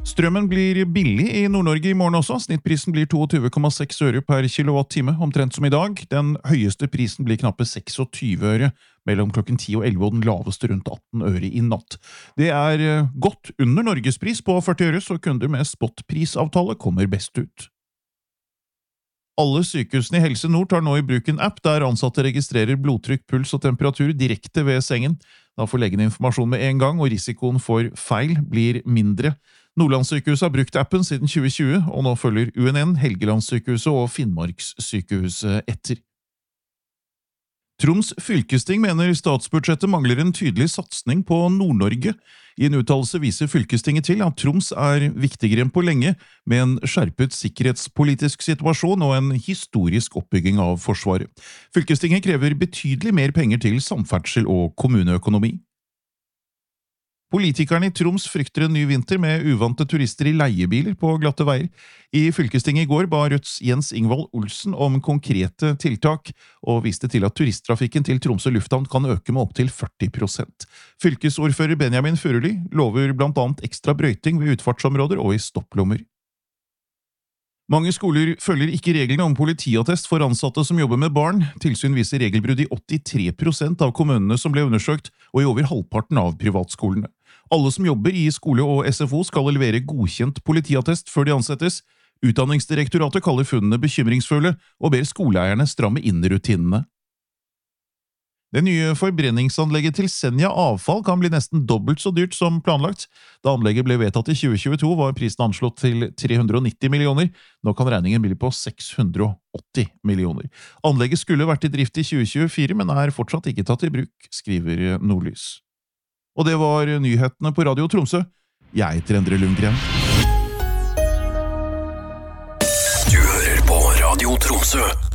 Strømmen blir billig i Nord-Norge i morgen også. Snittprisen blir 22,6 øre per kilowatt-time, omtrent som i dag. Den høyeste prisen blir knappe 26 øre mellom klokken 10 og 11, og den laveste rundt 18 øre i natt. Det er godt under Norgespris på 40 øre, så kunder med spotprisavtale kommer best ut. Alle sykehusene i Helse Nord tar nå i bruk en app der ansatte registrerer blodtrykk, puls og temperatur direkte ved sengen. Da får legen informasjon med en gang, og risikoen for feil blir mindre. Nordlandssykehuset har brukt appen siden 2020, og nå følger UNN, Helgelandssykehuset og Finnmarkssykehuset etter. Troms fylkesting mener statsbudsjettet mangler en tydelig satsning på Nord-Norge. I en uttalelse viser fylkestinget til at Troms er viktigere enn på lenge, med en skjerpet sikkerhetspolitisk situasjon og en historisk oppbygging av forsvaret. Fylkestinget krever betydelig mer penger til samferdsel og kommuneøkonomi. Politikerne i Troms frykter en ny vinter med uvante turister i leiebiler på glatte veier. I fylkestinget i går ba Rødts Jens Ingvald Olsen om konkrete tiltak, og viste til at turisttrafikken til Tromsø lufthavn kan øke med opp til 40%. Fylkesordfører Benjamin Furuli lover blant annet ekstra brøyting ved utfartsområder og i stopplommer. Mange skoler følger ikke reglene om politiattest for ansatte som jobber med barn. Tilsyn viser regelbrudd i 83% av kommunene som ble undersøkt, og i over halvparten av privatskolene. Alle som jobber i skole og SFO skal levere godkjent politiattest før de ansettes. Utdanningsdirektoratet kaller funnene bekymringsfulle og ber skoleeierne stramme inn rutinene. Det nye forbrenningsanlegget til Senja Avfall kan bli nesten dobbelt så dyrt som planlagt. Da anlegget ble vedtatt i 2022 var prisen anslått til 390 millioner. Nå kan regningen bli på 680 millioner. Anlegget skulle vært i drift i 2024, men er fortsatt ikke tatt i bruk, skriver Nordlys. Og det var nyhetene på Radio Tromsø. Jeg heter Endre Lundgren. Du hører på Radio Tromsø.